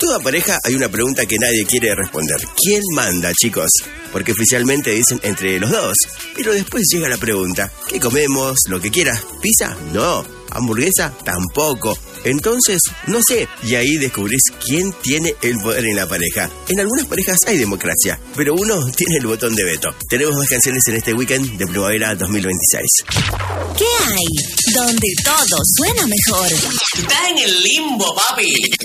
toda pareja hay una pregunta que nadie quiere responder. ¿Quién manda, chicos? Porque oficialmente dicen entre los dos. Pero después llega la pregunta, ¿qué comemos? ¿Lo que quieras? ¿Pizza? No. ¿Hamburguesa? Tampoco. Entonces, no sé. Y ahí descubrís quién tiene el poder en la pareja. En algunas parejas hay democracia, pero uno tiene el botón de veto. Tenemos más canciones en este weekend de Primavera 2026. ¿Qué hay? Donde todo suena mejor. Estás en el limbo, papi.